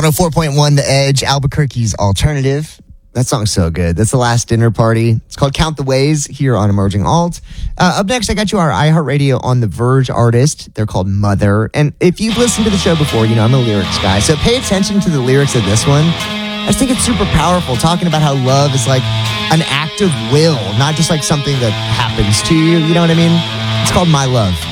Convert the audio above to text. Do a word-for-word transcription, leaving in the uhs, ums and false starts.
oh four point one The Edge, Albuquerque's Alternative. That song's so good. That's The Last Dinner Party. It's called Count the Ways here on Emerging Alt. Uh, up next, I got you our iHeartRadio On the Verge artist. They're called Mother. And if you've listened to the show before, you know I'm a lyrics guy. So pay attention to the lyrics of this one. I just think it's super powerful, talking about how love is like an act of will, not just like something that happens to you. You know what I mean? It's called My Love.